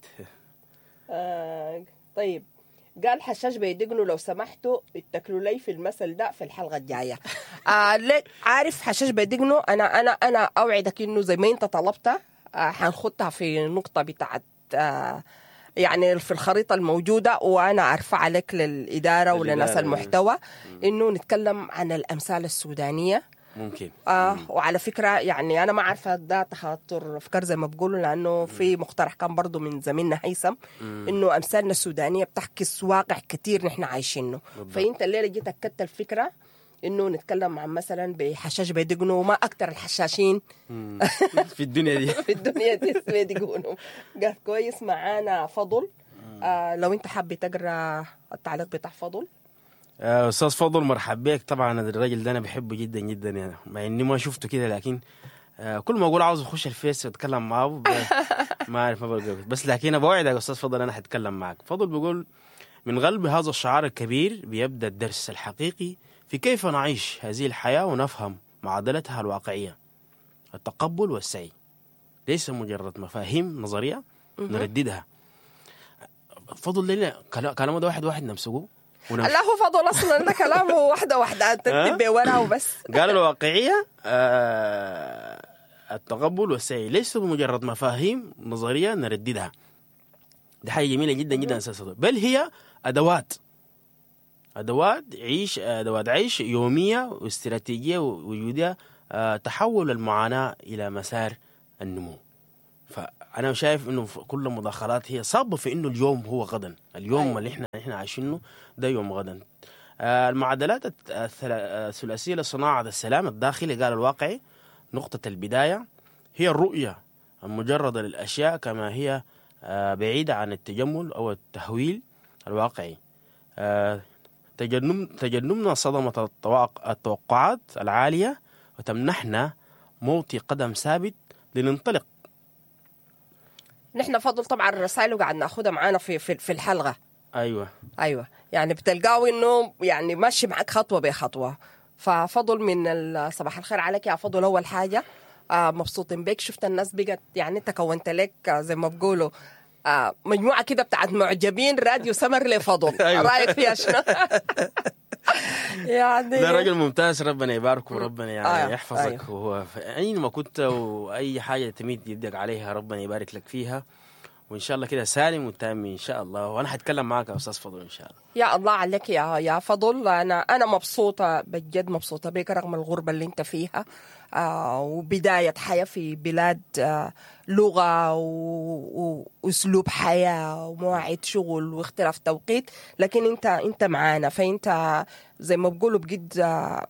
آه طيب، قال حشاش بيدقنوا لو سمحتوا اتكلوا لي في المثل ده في الحلقه الجايه. آه ليه عارف حشاش بيدقنوا؟ انا انا انا اوعدك انه زي ما انت طلبتها آه حنخدها في نقطه بتاعت آه يعني في الخريطه الموجوده، وانا ارفع لك للاداره ولناس المحتوى انه نتكلم عن الامثال السودانيه ممكن. آه وعلى فكرة يعني أنا ما عارفة ده تخاطر أفكار زي ما بقولوا، لأنه في مقترح كان برضو من زميلنا هيثم إنه أمثالنا السودانية بتحكس واقع كتير نحن عايشينه. فأنت الليلة جيت أكدت الفكرة إنه نتكلم عن مثلا بحشاش بيدقنوا، وما أكتر الحشاشين في الدنيا دي في الدنيا دي بيدقنوا. قال كويس. معانا فضل، آه لو أنت حابب تقرأ التعليق بتاع فضل. استاذ فضل مرحب بك. طبعا الراجل ده انا بحبه جدا جدا يعني، مع اني ما شفته كده، لكن آه كل ما اقول عاوز اخش الفيس واتكلم معاه ما اعرف ما بلقى، بس لكن انا بوعدك يا استاذ فضل انا حتكلم معك. فضل بيقول: من قلب هذا الشعار الكبير بيبدا الدرس الحقيقي في كيف نعيش هذه الحياه ونفهم معادلتها الواقعيه، التقبل والسعي، ليس مجرد مفاهيم نظريه نرددها. فضل لنا كلامه ده واحد واحد نمسكه. لا هو فضل اصلا ده كلامه واحده واحده تكتب وراه وبس. قال الواقعيه آه التقبل والسعي ليس بمجرد مفاهيم نظريه نرددها. دي حاجه جميله جدا جدا اساسا، بل هي ادوات ادوات عيش ادوات عيش يوميه واستراتيجيه وجوديه آه تحول المعاناه الى مسار النمو. فانا شايف انه كل المداخلات هي صابه في انه اليوم هو غدا، اليوم أيوة. اللي احنا احنا عايشينه ده يوم غدا. آه المعادلات الثلاثيه لصناعه السلام الداخلي قال الواقعي: نقطه البدايه هي الرؤيه المجرده للاشياء كما هي آه بعيده عن التجمل او التهويل الواقعي. آه تجنب تجنبنا صدمه التوقعات العاليه وتمنحنا موطئ قدم ثابت لننطلق. نحن فضل طبعا الرسائل وقاعد ناخدها معانا في في في الحلقه. ايوه ايوه يعني بتلقاوا انه يعني ماشي معك خطوه بخطوه. ففضل من صباح الخير عليك يا فضل. اول حاجه آه مبسوطين بك، شفت الناس بقت يعني انت كونت لك زي ما بقولوا آه مجموعه كده بتاعت معجبين راديو سمر لفضل. أيوة. رايك فيها شنو؟ يعني ده راجل ممتاز، ربنا يباركه وربنا يعني آه يحفظك. أيوه. وهو اينما كنت واي حاجه تميد يدك عليها ربنا يبارك لك فيها، وان شاء الله كده سالم وتام ان شاء الله. وانا هتكلم معك يا استاذ فضل ان شاء الله. يا الله عليك يا يا فضل. انا انا مبسوطه بجد، مبسوطه بك رغم الغربه اللي انت فيها آه وبدايه حياه في بلاد آه لغه واسلوب حياه ومواعيد شغل واختلاف توقيت، لكن انت انت معانا. فانت زي ما بقولوا بجد آه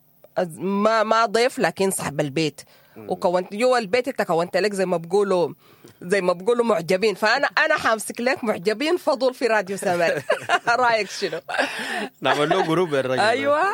ما ما ضيف لكن صاحب البيت، وكونت جوا البيت انت كونت لك زي ما بقولوا زي ما بقولوا معجبين. فانا انا حامسك لك معجبين فضل في راديو سمر. رايك شنو؟ نعمل له جروب الراجل. ايوه.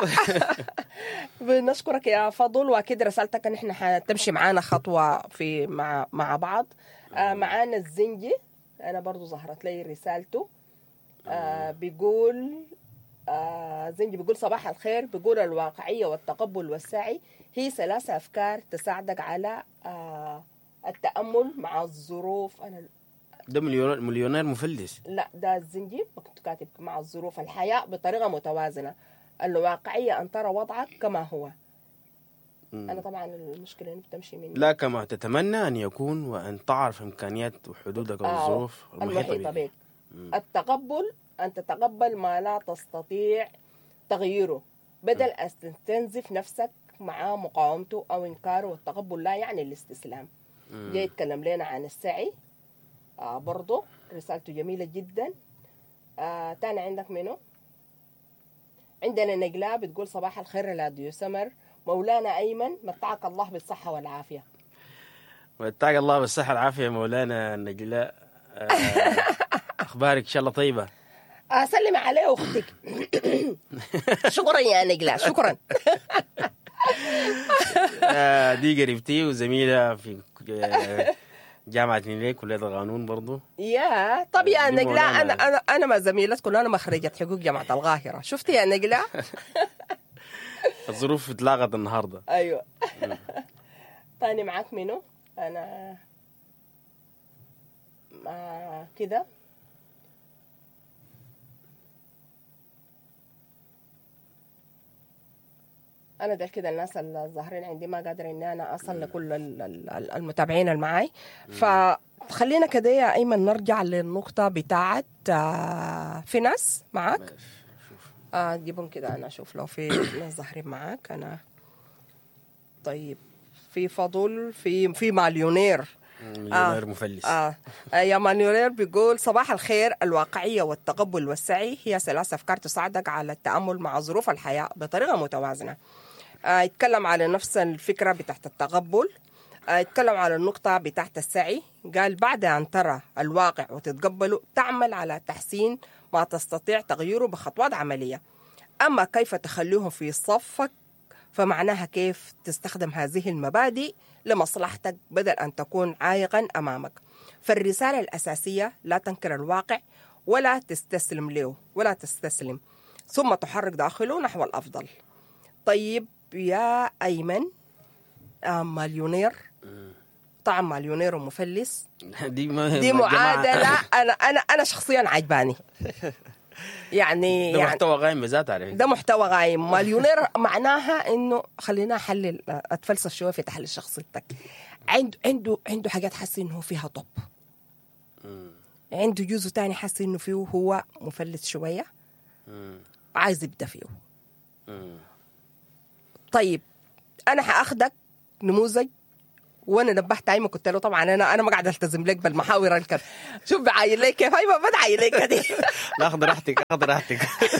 بنشكرك يا فضل، واكيد رسالتك ان احنا حتمشي معانا خطوه في مع مع بعض. آه معانا الزنجي، انا برضو ظهرت لي رسالته. آه بيقول آه زنجي بيقول: صباح الخير. بيقول: الواقعيه والتقبل والسعي هي ثلاث افكار تساعدك على آه التأمل مع الظروف. أنا ده مليونير مليونير مفلس. لا ده الزنجي كنت كاتب مع الظروف الحياة بطريقة متوازنة. الواقعية أن ترى وضعك كما هو. مم. أنا طبعا المشكلة إنه بتمشي مني لا كما تتمنى أن يكون، وأن تعرف إمكانيات وحدودك والظروف آه المحيطة بك. التقبل أن تتقبل ما لا تستطيع تغييره بدل أن تستنزف نفسك مع مقاومته أو إنكاره. والتقبل لا يعني الاستسلام. جاي يتكلم لنا عن السعي آه برضو رسالته جميلة جدا. آه تاني عندك منه؟ عندنا نجلاء بتقول: صباح الخير راديو سمر. مولانا أيمن متعك الله بالصحة والعافية. متعك الله بالصحة والعافية مولانا نجلاء. آه أخبارك إن شاء الله طيبة؟ آه سلم عليه أختك. شكرا يا نجلاء شكرا. دي قريبتي وزميلة في جامعة نيلي كلية القانون برضو. يا طب يا دي نجلاء، مولانا. انا انا انا ما زميلتكم، انا مخرجة حقوق جامعة القاهرة. شفتي يا نجلاء؟ الظروف اتلاغت النهاردة. ايوه. تاني معاك منو؟ انا ما كده. انا ده كده الناس الظاهرين عندي ما قادر اني انا اصل لكل ال- ال- المتابعين اللي معاي. فخلينا كده يا ايمن نرجع للنقطه بتاعت آه، في ناس معاك. ماشي، شوف. اه جيبهم كده انا اشوف لو في ناس ظاهرين معاك. انا طيب في فضل، في في مليونير. مليونير مفلس. آه. آه يا مانيولير بيقول صباح الخير، الواقعية والتقبل والسعي هي ثلاث أفكار تساعدك على التأمل مع ظروف الحياة بطريقة متوازنة. آه يتكلم على نفس الفكرة بتاعت التقبل. آه يتكلم على النقطة بتاعت السعي. قال بعد أن ترى الواقع وتتقبله تعمل على تحسين ما تستطيع تغييره بخطوات عملية. أما كيف تخليهم في صفك فمعناها كيف تستخدم هذه المبادئ لمصلحتك بدل أن تكون عائقا أمامك. فالرسالة الأساسية لا تنكر الواقع ولا تستسلم له ولا تستسلم، ثم تحرك داخله نحو الأفضل. طيب يا أيمن، آه مليونير طعم مليونير ومفلس دي ما دي ما- جماعة. معادلة أنا أنا أنا شخصيا عجباني. يعني ده يعني محتوى غايم بذات عليه. ده محتوى غايم. مليونير معناها انه خلينا احلل، اتفلسف شويه في تحليل شخصيتك. عنده عنده عنده حاجات حاسس انه فيها طب، عنده جزء تاني حاسس انه فيه هو مفلس شويه عايز يبدا فيه. طيب انا هاخدك نموذج، وانا نبهت ايمن قلت له طبعا انا انا ما قاعد التزم لك بالمحاور الكر. شوف بعاين لك كيف، ايوه بدعي لك دي. لا خذ راحتك، خذ راحتك.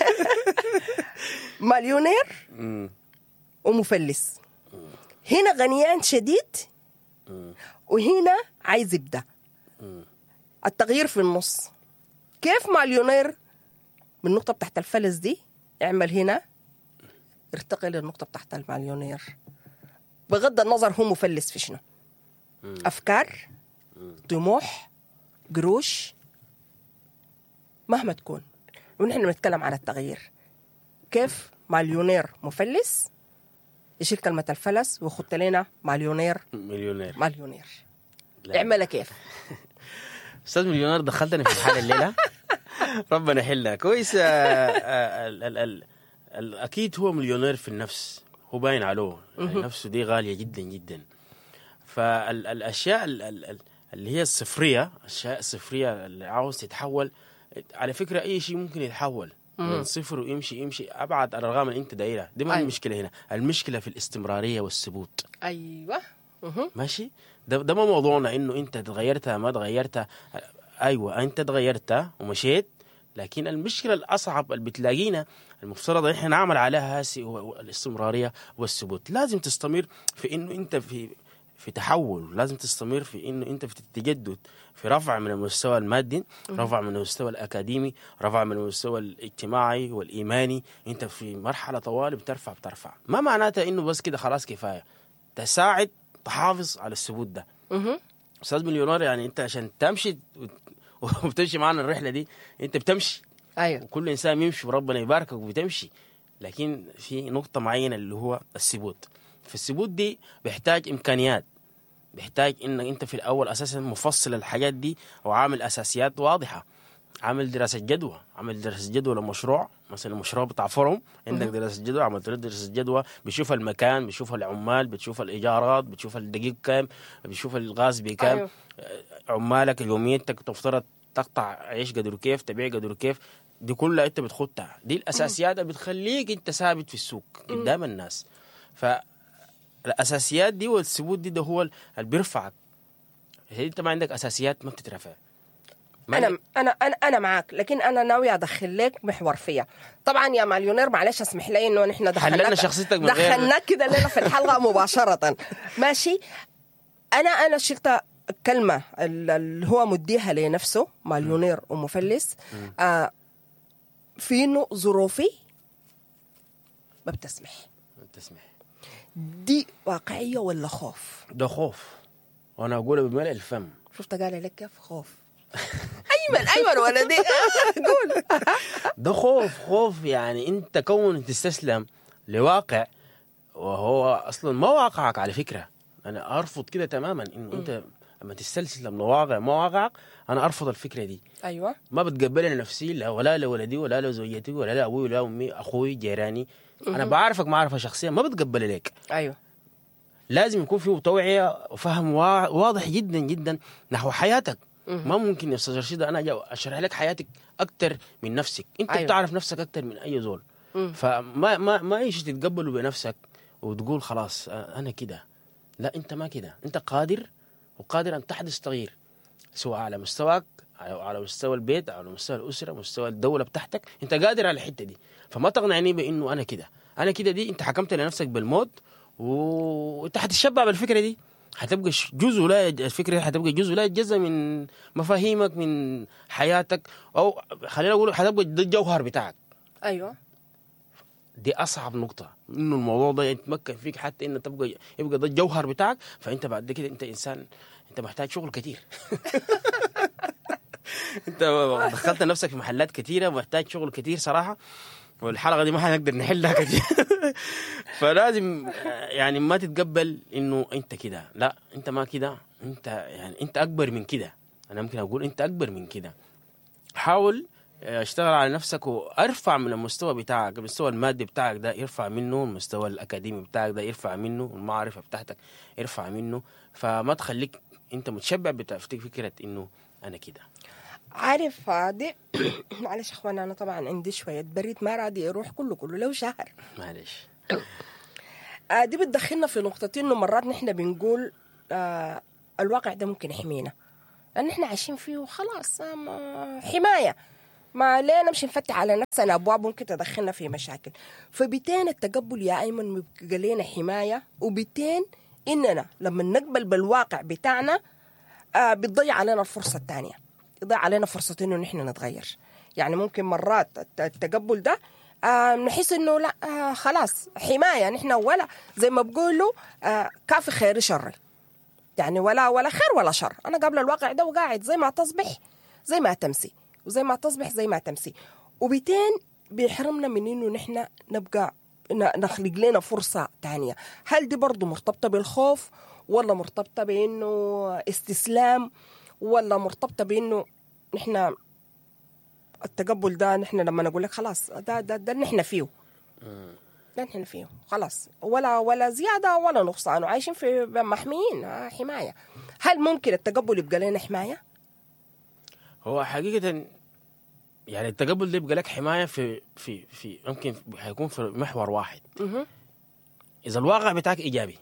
مليونير ومفلس، هنا غنيان شديد وهنا عايز يبدا. التغيير في النص. كيف مليونير من النقطة بتاعت الفلس دي اعمل هنا ارتقي للنقطة بتاعت المليونير، بغض النظر هو مفلس في شنو. أفكار، طموح، قروش، مهما تكون. ونحن بنتكلم عن التغيير. كيف مليونير مفلس يشيل كلمة الفلس ويخط لنا مليونير مليونير. مليونير. لا. اعملها كيف؟ استاذ مليونير دخلتني في الحالة الليلة. ربنا يحلها كويس. آه، آه، ال- ال- ال- ال- اكيد هو مليونير في النفس، هو باين عليه يعني نفسه دي غالية جدا جدا. فالاشياء ال- ال- ال- اللي هي الصفرية، الاشياء الصفرية اللي عاوز تتحول، على فكرة اي شيء ممكن يتحول من صفر ويمشي يمشي ابعد الارقام اللي انت دايرها. دي ما أيوة. المشكلة هنا، المشكلة في الاستمرارية والثبوت. ايوه. مه. ماشي. ده ده ما موضوعنا انه انت تغيرتها ما تغيرتها. ايوه انت تغيرتها ومشيت، لكن المشكله الاصعب اللي بتلاقينا المفترض احنا نعمل عليها هسي هو الاستمراريه والثبوت. لازم تستمر في انه انت في في تحول، لازم تستمر في انه انت في التجدد، في رفع من المستوى المادي، رفع من المستوى الاكاديمي، رفع من المستوى الاجتماعي والايماني. انت في مرحله طوال بترفع بترفع. ما معناتها انه بس كده خلاص كفايه. تساعد تحافظ على الثبوت ده. مه. استاذ مليونير يعني انت عشان تمشي وبتمشي معنا الرحله دي انت بتمشي، ايوه. وكل انسان بيمشي وربنا يباركك وبتمشي، لكن في نقطه معينه اللي هو الثبوت. في الثبوت دي بيحتاج امكانيات، بيحتاج انك انت في الاول اساسا مفصل الحاجات دي وعامل اساسيات واضحه، عامل دراسه جدوى، عامل دراسه جدوى لمشروع، مثلا مشروع بتاع فرم عندك دراسه جدوى، عملت له دراسه جدوى، بتشوف المكان، بتشوف العمال، بتشوف الايجارات، بتشوف الدقيق كام، بتشوف الغاز بكام. أيوه. عمالك يوميتك تفترض تقطع عيش قدر كيف، تبيع قدر كيف. دي كلها انت بتخطها. دي الاساسيات اللي بتخليك انت ثابت في السوق قدام الناس. فالاساسيات دي والثبوت دي ده هو اللي بيرفعك. هي انت ما عندك اساسيات ما بتترفع. ما انا عندك- انا انا انا معاك، لكن انا ناوي ادخل لك محور فيها. طبعا يا مليونير معلش اسمح لي انه نحن حللنا دخلناك شخصيتك من غير- دخلناك كده لنا في الحلقه مباشره. ماشي. انا انا شلت الكلمه اللي هو مديها لنفسه مليونير ومفلس. آه في انه ظروفي ما بتسمح. تسمح. دي واقعيه ولا خوف؟ ده خوف، وانا اقولها بملء الفم. شفت قال لك كيف خوف. ايمن ايمن ولدي قول. ده خوف خوف يعني انت كون تستسلم لواقع وهو اصلا ما واقعك. على فكره انا ارفض كده تماما انه انت لما تستسلم لواقع ما واقعك. انا ارفض الفكره دي. ايوه ما بتقبلها لنفسي لا ولا لولدي ولا لزوجتي ولا لابوي ولا امي اخوي جيراني. انا بعرفك معرفه شخصيه ما بتقبلها لك. ايوه لازم يكون فيه توعيه وفهم وا- واضح جدا جدا نحو حياتك. ما ممكن يا استاذ رشيد انا أجي اشرح لك حياتك اكتر من نفسك. انت أيوة. بتعرف نفسك اكتر من اي زول. فما ما ما ايش تتقبله بنفسك وتقول خلاص انا كده. لا انت ما كده. انت قادر وقادر ان تحدث تغيير سواء على مستواك أو على مستوى البيت أو على مستوى الاسره مستوى الدوله بتاعتك. انت قادر على الحته دي. فما تقنعني بانه انا كده انا كده دي انت حكمت لنفسك بالموت وانت حتتشبع بالفكره دي. حتبقى ش- جزء لا يج- الفكره حتبقى جزء لا يتجزا من مفاهيمك من حياتك او خلينا نقول حتبقى ده الجوهر بتاعك. ايوه دي اصعب نقطه انه الموضوع ده يتمكن فيك حتى انه تبقى يبقى ده الجوهر بتاعك. فانت بعد كده انت انسان انت محتاج شغل كتير. انت دخلت نفسك في محلات كتيره محتاج شغل كتير صراحه. والحلقه دي ما حنقدر نحلها كتير. فلازم يعني ما تتقبل انه انت كده. لا انت ما كده. انت يعني انت اكبر من كده. انا ممكن اقول انت اكبر من كده. حاول اشتغل على نفسك وارفع من المستوى بتاعك. المستوى المادي بتاعك ده يرفع منه. المستوى الاكاديمي بتاعك ده يرفع منه. المعرفه بتاعتك يرفع منه. فما تخليك انت متشبع بفكره انه انا كده. عارف دي معلش اخوانا انا طبعا عندي شويه بريد ما راضي يروح كله كله لو شهر. معلش. آه دي بتدخلنا في نقطتين انه مرات نحن بنقول آه الواقع ده ممكن يحمينا لان احنا عايشين فيه وخلاص آه ما- حمايه. ما ليه نمشي نفتح على نفسنا ابواب ممكن تدخلنا في مشاكل. فبتين التقبل يا ايمن بيبقى لنا حمايه وبتين اننا لما نقبل بالواقع بتاعنا آه بتضيع علينا الفرصه الثانيه. يضيع علينا فرصه انه نحن نتغير. يعني ممكن مرات الت- التقبل ده آه نحس انه لا آه خلاص حمايه نحن ولا زي ما بقولوا آه كافي خير شر. يعني ولا ولا خير ولا شر. انا قبل الواقع ده وقاعد زي ما تصبح زي ما تمسي وزي ما تصبح زي ما تمسي. وبتين بيحرمنا من انه نحن نبقى ن- نخلق لنا فرصه تانية. هل دي برضو مرتبطه بالخوف ولا مرتبطه بانه استسلام ولا مرتبطه بانه نحن التقبل ده نحن لما نقول لك خلاص ده ده ده نحن فيه ده نحن فيه خلاص ولا ولا زياده ولا نقصان وعايشين في محميين آه، حمايه. هل ممكن التقبل يبقى لنا حمايه؟ هو حقيقة يعني التقبل ده يبقى لك حماية في في في ممكن حيكون في محور واحد. مه. إذا الواقع بتاعك إيجابي.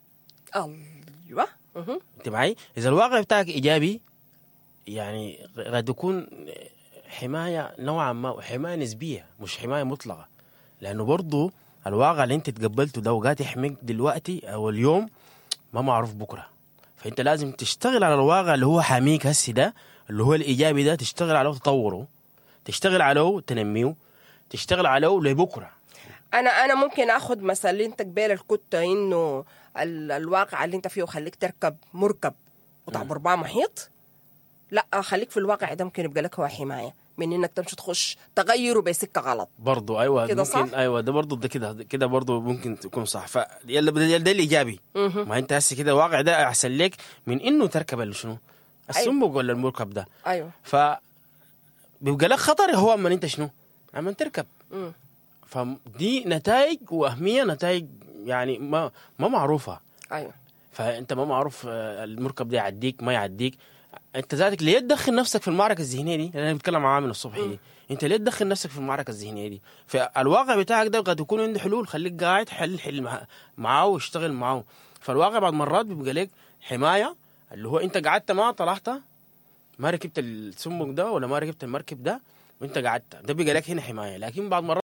ايوه مه. أنت معي؟ إذا الواقع بتاعك إيجابي يعني قد يكون حماية نوعا ما حماية نسبية مش حماية مطلقة. لأنه برضو الواقع اللي أنت تقبلته ده وقاعد يحميك دلوقتي أو اليوم ما معروف بكرة. فأنت لازم تشتغل على الواقع اللي هو حاميك هسي ده اللي هو الإيجابي ده. تشتغل عليه تطوره. تشتغل عليه تنميه. تشتغل عليه لبكرة. انا انا ممكن اخذ مثلا اللي انت قبيل الكتة انه ال- الواقع اللي انت فيه خليك تركب مركب وتعبر بها محيط. لا خليك في الواقع ده ممكن يبقى لك هو حمايه من انك تمشي تخش تغيره بسكه غلط. برضو ايوه كده ممكن صح؟ ايوه ده برضو ده كده كده برضو ممكن تكون صح. ف يلا ده, ده الايجابي. ما انت هسه كده الواقع ده احسن لك من انه تركب اللي شنو السنبق ولا المركب ده. ايوه ف بيبقى لك خطر هو اما انت شنو اما تركب. مم. فدي نتائج واهميه نتائج يعني ما ما معروفه. ايوه فانت ما معروف آه، المركب ده يعديك ما يعديك. انت ذاتك ليه تدخل نفسك في المعركه الذهنيه دي؟ انا بتكلم معاه من الصبح دي. انت ليه تدخل نفسك في المعركه الذهنيه دي؟ فالواقع بتاعك ده قد يكون عنده حلول. خليك قاعد حل حل مع- معاه واشتغل معاه. فالواقع بعض مرات بيبقى لك حمايه اللي هو انت قعدت ما طلعت ما ركبت السمك ده ولا ما ركبت المركب ده وانت قعدت ده بيبقى لك هنا حمايه. لكن بعض مرات